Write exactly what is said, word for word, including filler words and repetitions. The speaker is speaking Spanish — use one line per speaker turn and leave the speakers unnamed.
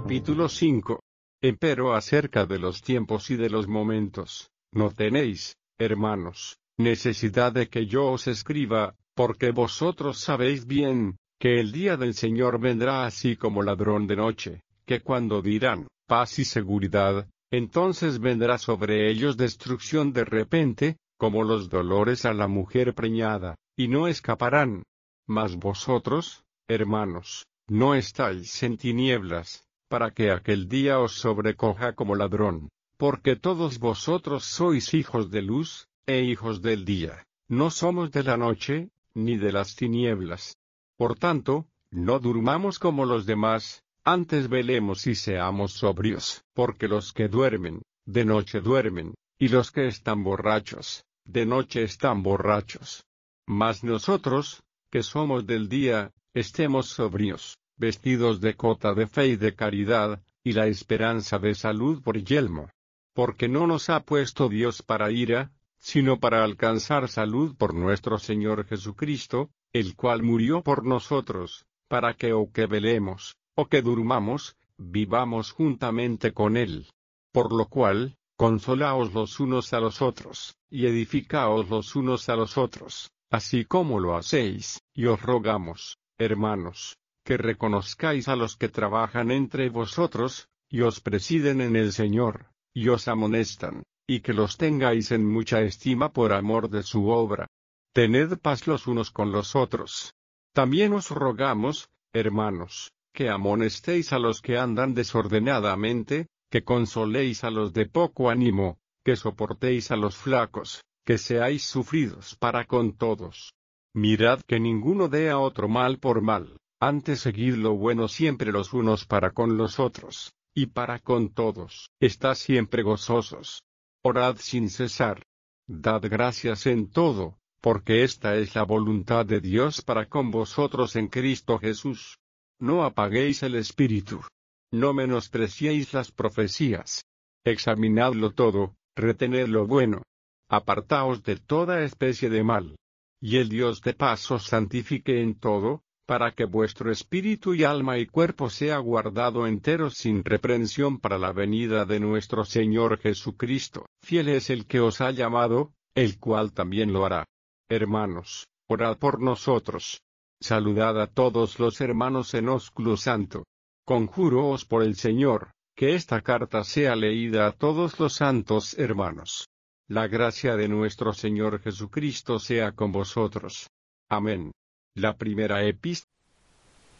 Capítulo cinco. Empero acerca de los tiempos y de los momentos, no tenéis, hermanos, necesidad de que yo os escriba, porque vosotros sabéis bien, que el día del Señor vendrá así como ladrón de noche, que cuando dirán, paz y seguridad, entonces vendrá sobre ellos destrucción de repente, como los dolores a la mujer preñada, y no escaparán. Mas vosotros, hermanos, no estáis en tinieblas, para que aquel día os sobrecoja como ladrón, porque todos vosotros sois hijos de luz, e hijos del día, no somos de la noche, ni de las tinieblas. Por tanto, no durmamos como los demás, antes velemos y seamos sobrios, porque los que duermen, de noche duermen, y los que están borrachos, de noche están borrachos. Mas nosotros, que somos del día, estemos sobrios, vestidos de cota de fe y de caridad, y la esperanza de salud por yelmo. Porque no nos ha puesto Dios para ira, sino para alcanzar salud por nuestro Señor Jesucristo, el cual murió por nosotros, para que o que velemos, o que durmamos, vivamos juntamente con Él. Por lo cual, consolaos los unos a los otros, y edificaos los unos a los otros, así como lo hacéis, y os rogamos, hermanos, que reconozcáis a los que trabajan entre vosotros, y os presiden en el Señor, y os amonestan, y que los tengáis en mucha estima por amor de su obra. Tened paz los unos con los otros. También os rogamos, hermanos, que amonestéis a los que andan desordenadamente, que consoléis a los de poco ánimo, que soportéis a los flacos, que seáis sufridos para con todos. Mirad que ninguno dé a otro mal por mal, antes seguid lo bueno siempre los unos para con los otros, y para con todos. Estad siempre gozosos. Orad sin cesar. Dad gracias en todo, porque esta es la voluntad de Dios para con vosotros en Cristo Jesús. No apaguéis el espíritu. No menospreciéis las profecías. Examinadlo todo, retened lo bueno. Apartaos de toda especie de mal. Y el Dios de paz os santifique en todo, para que vuestro espíritu y alma y cuerpo sea guardado enteros sin reprensión para la venida de nuestro Señor Jesucristo. Fiel es el que os ha llamado, el cual también lo hará. Hermanos, orad por nosotros. Saludad a todos los hermanos en ósculo santo. Conjúroos por el Señor, que esta carta sea leída a todos los santos hermanos. La gracia de nuestro Señor Jesucristo sea con vosotros. Amén. La primera epístola